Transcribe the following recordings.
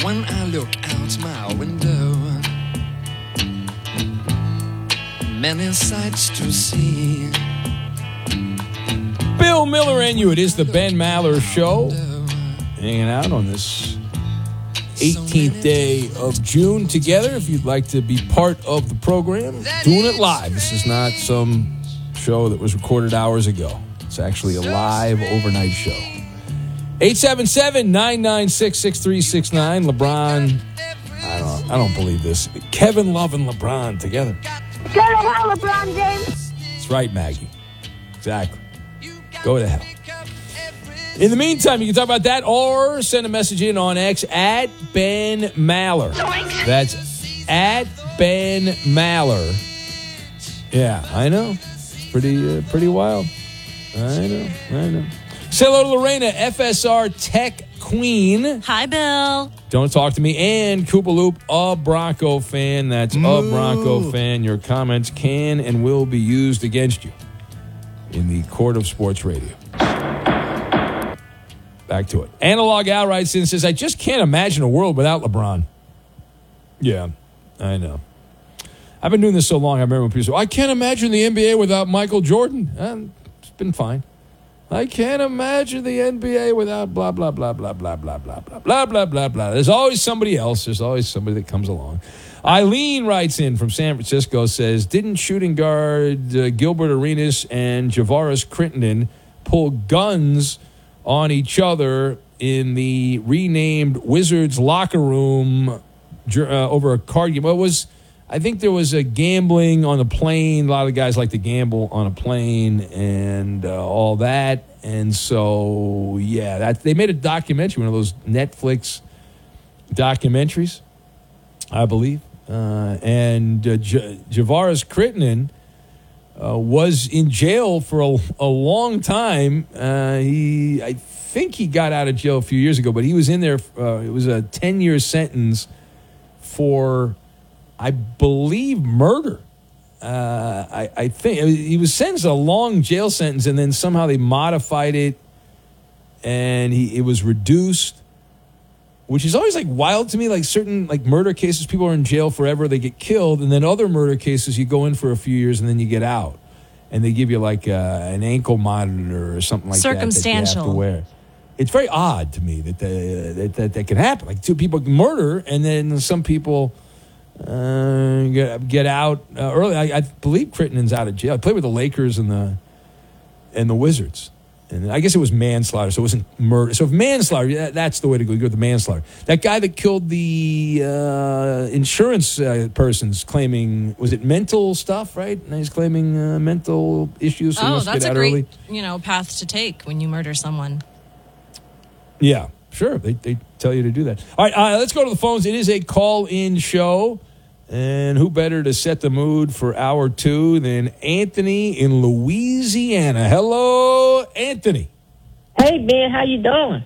when I look out my window. Many sights to see. Bill Miller and you. It is the Ben Maller Show. Hanging out on this 18th day of June together. If you'd like to be part of the program, doing it live. This is not some show that was recorded hours ago. It's actually a live overnight show. 877-996-6369. LeBron, I don't believe this. Kevin Love and LeBron together. Go to hell, LeBron James. That's right, Maggie. Exactly. Go to hell. In the meantime, you can talk about that or send a message in on X at Ben Maller. That's at Ben Maller. Yeah, I know. It's pretty wild. I know. Say hello to Lorena, FSR Tech Queen. Hi, Bill. Don't talk to me. And Koopa Loop, a Bronco fan. That's a Bronco fan. Your comments can and will be used against you in the court of sports radio. Back to it. Analog Al writes in and says, I just can't imagine a world without LeBron. Yeah, I know. I've been doing this so long, I remember when people say, I can't imagine the NBA without Michael Jordan. It's been fine. I can't imagine the NBA without blah, blah, blah, blah, blah, blah, blah, blah, blah, blah, blah, blah. There's always somebody else. There's always somebody that comes along. Eileen writes in from San Francisco, says, didn't shooting guard Gilbert Arenas and Javaris Crittenden pull guns on each other in the renamed Wizards locker room over a card game? I think there was a gambling on a plane. A lot of guys like to gamble on a plane and all that. And so, yeah, they made a documentary, one of those Netflix documentaries, I believe. And Javaris Crittenden was in jail for a long time. I think he got out of jail a few years ago, but he was in there. It was a 10-year sentence for, I believe, murder. I think he was sentenced to a long jail sentence, and then somehow they modified it, and it was reduced, which is always like wild to me. Like certain like murder cases, people are in jail forever, they get killed, and then other murder cases, you go in for a few years and then you get out, and they give you like an ankle monitor or something like that you have to wear. It's very odd to me that can happen. Like two people murder, and then some people get out early. I believe Crittenden's out of jail. I played with the Lakers and the Wizards, and I guess it was manslaughter, so it wasn't murder. So if manslaughter, that's the way to go. You go with the manslaughter. That guy that killed the insurance person's claiming, was it mental stuff, right? And he's claiming mental issues. So that's a great path to take when you murder someone. Yeah, sure. They tell you to do that. All right, let's go to the phones. It is a call-in show. And who better to set the mood for hour two than Anthony in Louisiana? Hello, Anthony. Hey, Ben, how you doing?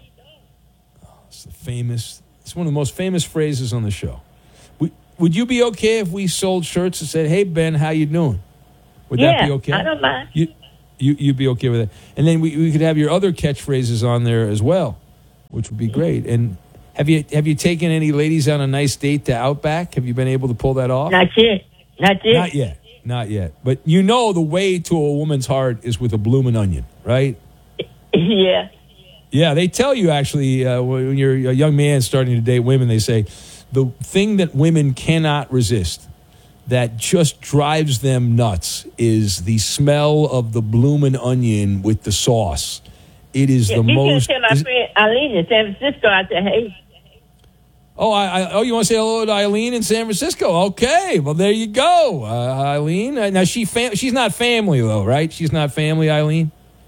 It's one of the most famous phrases on the show. Would you be okay if we sold shirts that said, hey, Ben, how you doing? Would that be okay? I don't mind. You'd be okay with that. And then we could have your other catchphrases on there as well, which would be great. And have you taken any ladies on a nice date to Outback? Have you been able to pull that off? Not yet. Not yet. But you know the way to a woman's heart is with a bloomin' onion, right? Yeah. Yeah, they tell you actually when you're a young man starting to date women, they say the thing that women cannot resist, that just drives them nuts, is the smell of the bloomin' onion with the sauce. It is the most. Tell my friend Eileen in San Francisco. I said, hey. Oh, you want to say hello to Eileen in San Francisco? Okay, well there you go, Eileen. Now she's not family though, right? She's not family, Eileen.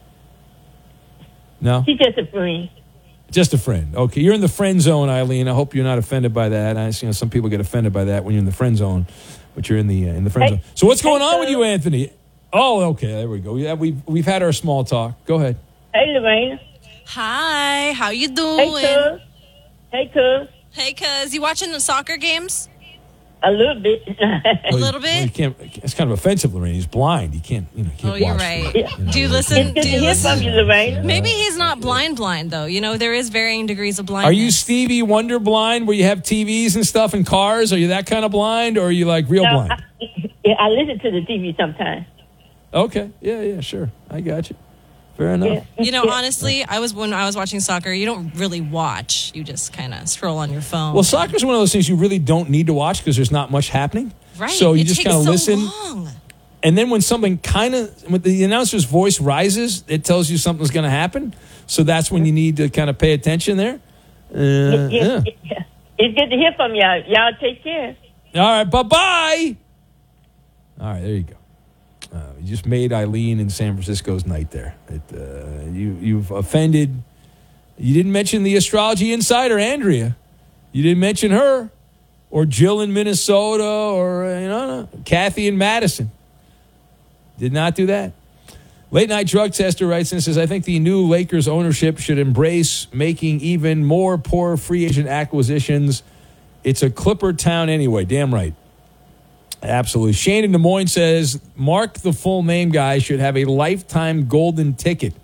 No, she's just a friend. Just a friend. Okay, you're in the friend zone, Eileen. I hope you're not offended by that. Some people get offended by that when you're in the friend zone, but you're in the friend zone. So what's going on with you, Anthony? Oh, okay, there we go. Yeah, we've had our small talk. Go ahead. Hey, Lorraine. Hi, how you doing? Hey, cuz. Hey, cuz. You watching the soccer games? A little bit. A little Well, you bit? can't. It's kind of offensive, Lorraine. He's blind. He can't. You can't Oh, you're watch right. the- Do you It's listen? good to hear from you, Lorraine. Maybe he's not blind, though. You know, there is varying degrees of blindness. Are you Stevie Wonder blind, where you have TVs and stuff and cars? Are you that kind of blind, or are you like real No, blind? I listen to the TV sometimes. Okay. Yeah, sure. I got you. Fair enough. Yeah. You know, honestly, when I was watching soccer, you don't really watch. You just kind of scroll on your phone. Well, soccer is one of those things you really don't need to watch because there's not much happening. right. So you It just takes kind of so listen. long. And then when something when the announcer's voice rises, it tells you something's going to happen. So that's when you need to kind of pay attention there. Yeah. It's good to hear from y'all. Y'all take care. All right. Bye-bye. All right. There you go. You just made Eileen in San Francisco's night there. You've offended. You didn't mention the astrology insider, Andrea. You didn't mention her. Or Jill in Minnesota, or Kathy in Madison. Did not do that. Late Night Drug Tester writes and says, I think the new Lakers ownership should embrace making even more poor free agent acquisitions. It's a Clipper town anyway. Damn right. Absolutely. Shane in Des Moines says, Mark the full name guy should have a lifetime golden ticket.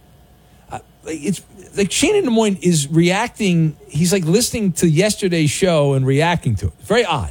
It's like Shane in Des Moines is reacting. He's like listening to yesterday's show and reacting to it. Very odd.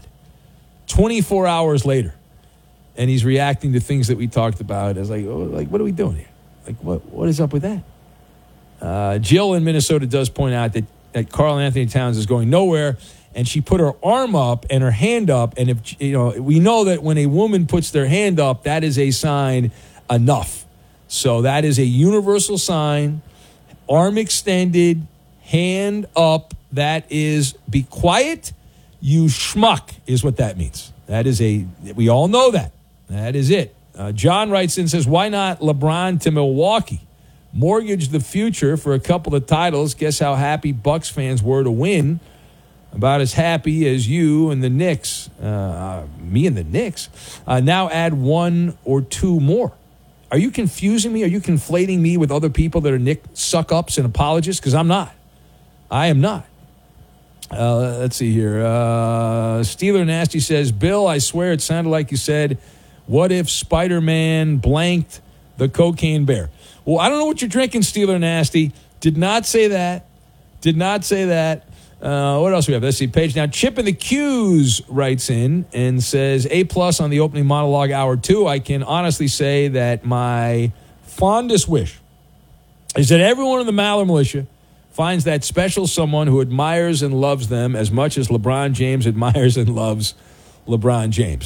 24 hours later. And he's reacting to things that we talked about as what are we doing here? Like, what is up with that? Jill in Minnesota does point out that Karl Anthony Towns is going nowhere. And she put her arm up and her hand up. And if we know that when a woman puts their hand up, that is a sign enough. So that is a universal sign. Arm extended, hand up. That is be quiet, you schmuck, is what that means. That is we all know that. That is it. John writes in and says, why not LeBron to Milwaukee? Mortgage the future for a couple of titles. Guess how happy Bucks fans were to win. About as happy as you and the Knicks. Me and the Knicks. Now add one or two more. Are you confusing me? Are you conflating me with other people that are Knick suck-ups and apologists? Because I'm not. I am not. Let's see here. Steeler Nasty says, Bill, I swear it sounded like you said, what if Spider-Man blanked the cocaine bear? Well, I don't know what you're drinking, Steeler Nasty. Did not say that. Did not say that. What else we have? Let's see. Page now. Chip in the Q's writes in and says, A+ on the opening monologue hour 2. I can honestly say that my fondest wish is that everyone in the Maller Militia finds that special someone who admires and loves them as much as LeBron James admires and loves LeBron James.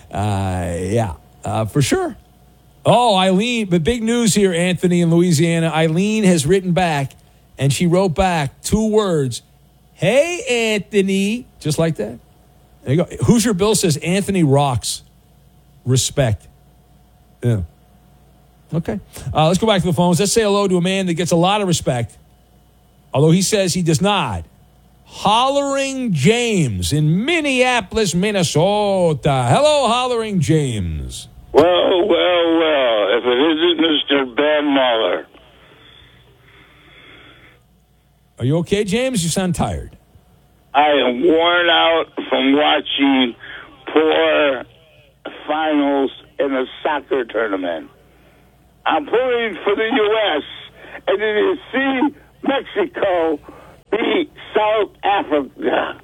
For sure. Oh, Eileen, but big news here, Anthony, in Louisiana. Eileen has written back, and she wrote back 2 words. Hey, Anthony. Just like that. There you go. Hoosier Bill says, Anthony rocks. Respect. Yeah. Okay. Let's go back to the phones. Let's say hello to a man that gets a lot of respect, although he says he does not. Hollering James in Minneapolis, Minnesota. Hello, Hollering James. Well. If it isn't Mr. Ben Muller. Are you okay, James? You sound tired. I am worn out from watching poor finals in a soccer tournament. I'm pulling for the U.S. and then you see Mexico beat South Africa.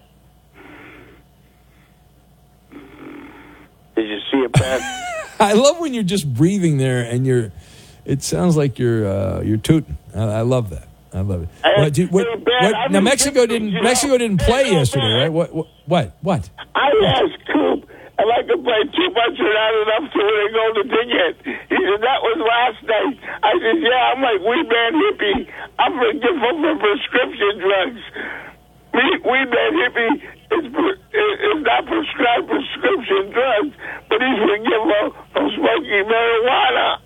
Did you see it, Ben? I love when you're just breathing there and it sounds like you're tooting. I love that. I love it. Now Mexico didn't play yesterday, right? What? I asked Coop if I could play too much or not enough to win a golden ticket. He said that was last night. I said, yeah, I'm like Weed Man Hippie. I'm forgetful for prescription drugs. Weed Man Hippie is not prescribed prescription drugs, but he's forgetful from smoking marijuana.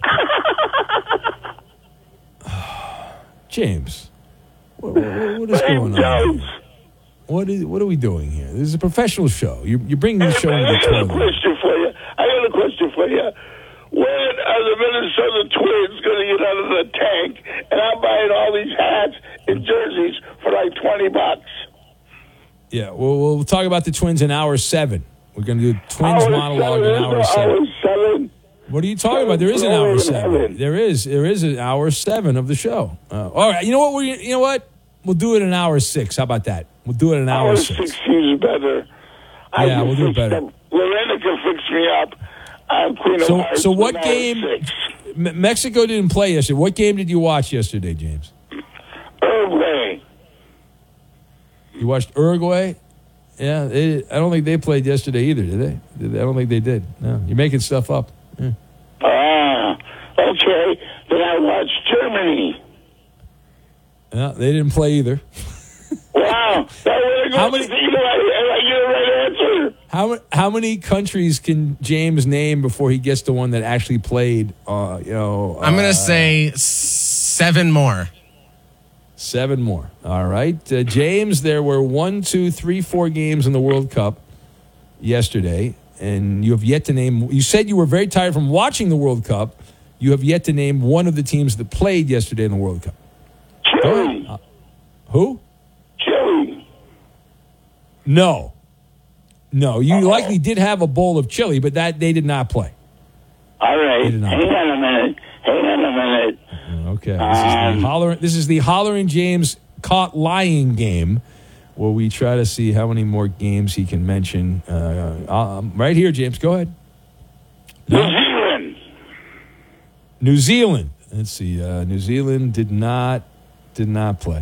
James, what is going on here? What are we doing here? This is a professional show. You're bringing the show into the toilet. I got a question for you. When are the Minnesota Twins going to get out of the tank? And I'm buying all these hats and jerseys for like $20. Yeah, we'll talk about the Twins in hour 7. We're going to do Twins monologue in hour 7. Hour 7. What are you talking about? There is an hour 7. There is an hour 7 of the show. All right. You know what? We'll do it in hour 6. How about that? We'll do it in hour 6. 6 seems better. Yeah, we'll do it better. Lorena can fix me up. I'm Queen of Hearts. So what game? Mexico didn't play yesterday. What game did you watch yesterday, James? Uruguay. You watched Uruguay? Yeah, I don't think they played yesterday either, did they? I don't think they did. No, you're making stuff up. Yeah. Okay. Then I watched Germany. Yeah, they didn't play either. Wow. How many? I get a right answer. How many countries can James name before he gets to one that actually played? I'm going to say 7 more. 7 more. All right. James, there were 1, 2, 3, 4 games in the World Cup yesterday, and you have yet to name. You said you were very tired from watching the World Cup. You have yet to name one of the teams that played yesterday in the World Cup. Chile. Who? Chile. No. You likely did have a bowl of chili, but that they did not play. All right. They did not Hang play. on a minute. Okay. This is the Hollering James caught lying game, where we try to see how many more games he can mention. Right here, James. Go ahead. New Zealand. Let's see. New Zealand did not play.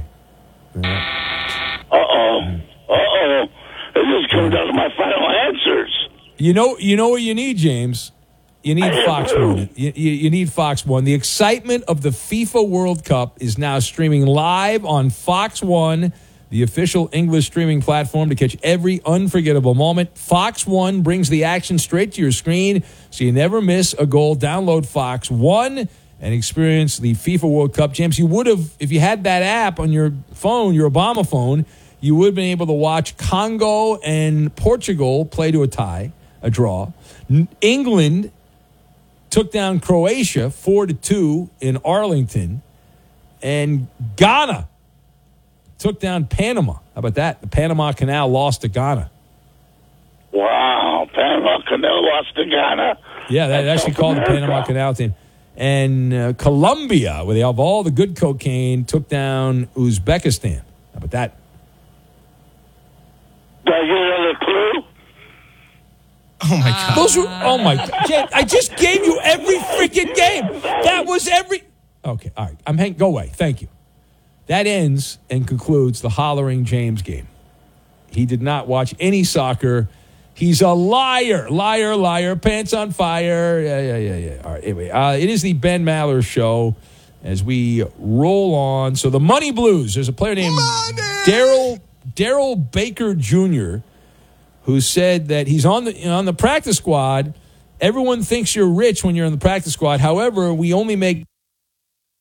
This is coming down to my final answers. You know what you need, James. You need Fox One. You need Fox One. The excitement of the FIFA World Cup is now streaming live on Fox One, the official English streaming platform to catch every unforgettable moment. Fox One brings the action straight to your screen, so you never miss a goal. Download Fox One and experience the FIFA World Cup. James, you would have, if you had that app on your phone, your Obama phone, you would have been able to watch Congo and Portugal play to a draw. England took down Croatia 4-2 in Arlington, and Ghana took down Panama. How about that? The Panama Canal lost to Ghana. Wow, Panama Canal lost to Ghana. Yeah, they actually called the Panama Canal team. And Colombia, where they have all the good cocaine, took down Uzbekistan. How about that? Did I get another clue? Oh, my God. Oh, my God. I just gave you every freaking game. That was every. Okay, all right. Go away. Thank you. That ends and concludes the Hollering James game. He did not watch any soccer. He's a liar. Liar. Pants on fire. Yeah. All right, anyway, it is the Ben Maller Show as we roll on. So the Money Blues, there's a player named Daryl Baker Jr., who said that he's on the practice squad. Everyone thinks you're rich when you're in the practice squad. However, we only make